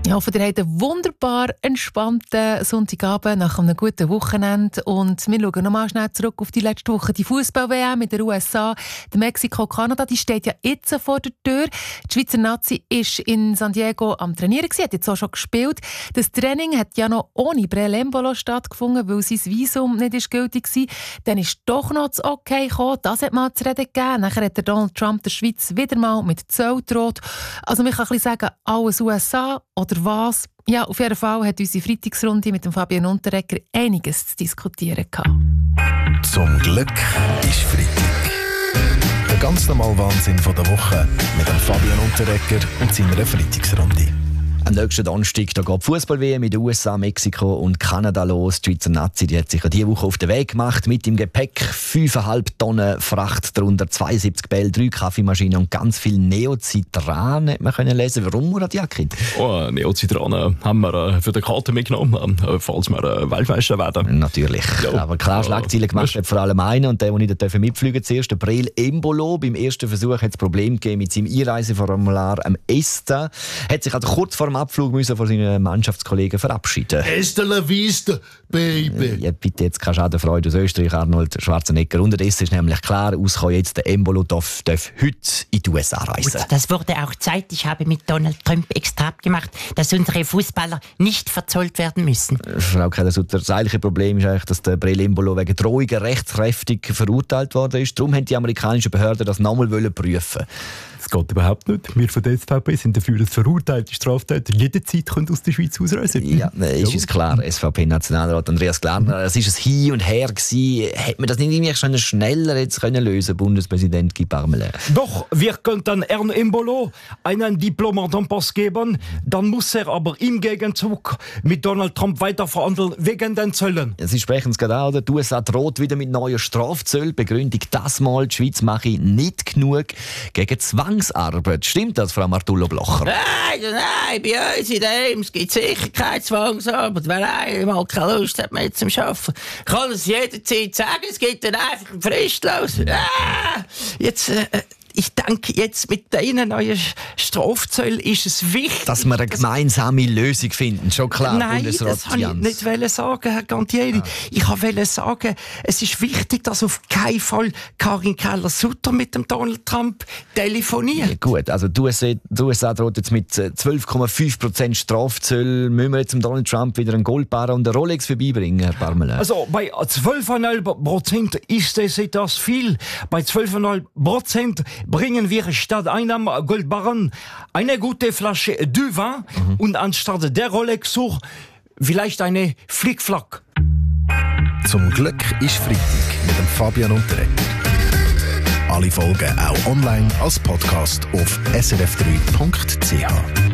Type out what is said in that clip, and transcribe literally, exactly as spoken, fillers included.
Ich hoffe, ihr habt einen wunderbar entspannten Sonntagabend nach einem guten Wochenende. Und wir schauen nochmal schnell zurück auf die letzte Woche. Die Fußball-W M mit der U S A, der Mexiko, Kanada, die steht ja jetzt vor der Tür. Die Schweizer Nazi war in San Diego am Trainieren, hat jetzt auch schon gespielt. Das Training hat ja noch ohne Breel Embolo stattgefunden, weil sein Visum nicht ist gültig war. Dann ist doch noch das Okay gekommen. Das hat mal zu reden gegeben. Nachher hat der Donald Trump der Schweiz wieder mal mit Zoll gedroht. Also man kann ein bisschen sagen, alles U S A oder was? Ja, auf jeden Fall hat unsere Freitagsrunde mit dem Fabian Unterreger einiges zu diskutieren gehabt. Zum Glück ist Freitag. Der ganz normale Wahnsinn von der Woche mit dem Fabian Unterreger und seiner Freitagsrunde. Am nächsten Donnerstag geht die Fußball-W M in den U S A, Mexiko und Kanada los. Die Schweizer Nazi die hat sich diese Woche auf den Weg gemacht mit dem Gepäck. fünfeinhalb Tonnen Fracht, darunter zweiundsiebzig Bälle, drei Kaffeemaschinen und ganz viel Neocitran, hat man können lesen. Warum, Murat Yakin? Oh, Neocitran haben wir äh, für die Karte mitgenommen, äh, falls wir äh, Weltmeister werden. Natürlich. Ja. Aber klar, Schlagzeilen gemacht hat vor allem einer und der, der nicht mitfliegen durfte, zuerst der Breel Embolo. Beim ersten Versuch hat es Probleme gegeben mit seinem Einreiseformular am ESTA. Hat sich also kurz vor dem Abflug müssen von seinen Mannschaftskollegen verabschieden. Hasta la vista, baby. Ja, bitte jetzt keine Schadenfreude aus Österreich, Arnold Schwarzenegger. Unterdessen ist nämlich klar, ausgekommen jetzt der Embolo darf, darf heute in die U S A reisen. Und das wurde auch Zeit. Ich habe mit Donald Trump extra abgemacht, dass unsere Fußballer nicht verzollt werden müssen. Frau Keller-Sutter, das eigentliche Problem ist eigentlich, dass der Breel Embolo wegen Drohungen rechtskräftig verurteilt worden ist. Darum haben die amerikanischen Behörden das nochmal prüfen. Das geht überhaupt nicht. Wir von der S V P sind dafür, dass verurteilte Straftäter jederzeit aus der Schweiz ausreisen können. Ja, ist uns klar. S V P-Nationalrat Andreas Glarner, es war ein Hin und Her gewesen. Hätte man das nicht irgendwie schon schneller jetzt können lösen, Bundespräsident Guy Parmelin? Doch, wir könnten Herrn Embolo einen Diplomatenpass geben. Dann muss er aber im Gegenzug mit Donald Trump weiter verhandeln wegen den Zöllen. Sie sprechen es gerade an. Die U S A droht wieder mit neuen Strafzöllen. Begründung das mal, die Schweiz mache nicht genug gegen Zwangsarbeit. Stimmt das, Frau Martullo-Blocher? Nein, nein, bei uns in dem es gibt sicher keine Zwangsarbeit. Wer einmal keine Lust hat, mehr zum Arbeiten, kann es jederzeit sagen. Es gibt dann einfach einen Fristlos. Ah, jetzt... Äh, Ich denke, jetzt mit diesen neuen Strafzöllen ist es wichtig, dass wir eine gemeinsame Lösung finden. Schon klar, Nein, das wollte ich nicht sagen, Herr Gantieri. Ah. Ich wollte sagen, es ist wichtig, dass auf keinen Fall Karin Keller-Sutter mit dem Donald Trump telefoniert. Ja, gut, also die U S A, die U S A droht jetzt mit zwölf Komma fünf Prozent Strafzölle. Müssen wir jetzt dem Donald Trump wieder einen Goldbarren und eine Rolex vorbeibringen, Herr Parmelin? Also bei zwölf Komma fünf Prozent ist das, das viel. Bei zwölf Komma fünf Prozent bringen wir statt einem Goldbarren eine gute Flasche du Vin mhm. und anstatt der Rolex auch vielleicht eine Flickflack. Zum Glück ist Freitag mit dem Fabian Unterreger. Alle Folgen auch online als Podcast auf s r f drei punkt c h.